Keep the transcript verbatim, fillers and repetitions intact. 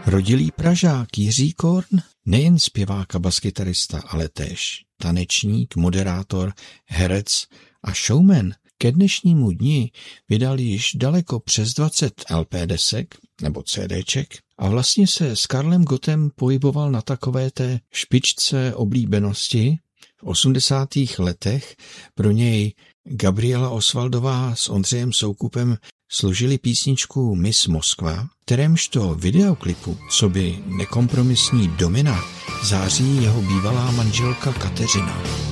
Rodilý Pražák Jiří Korn, nejen zpěvák a baskytarista, ale též tanečník, moderátor, herec a showman, ke dnešnímu dni vydal již daleko přes dvacet el pé desek nebo CDček a vlastně se s Karlem Gottem pohyboval na takové té špičce oblíbenosti. V osmdesátých letech pro něj Gabriela Osvaldová s Ondřejem Soukupem složili písničku Miss Moskva, kterémžto videoklipu, coby nekompromisní domina, září jeho bývalá manželka Kateřina.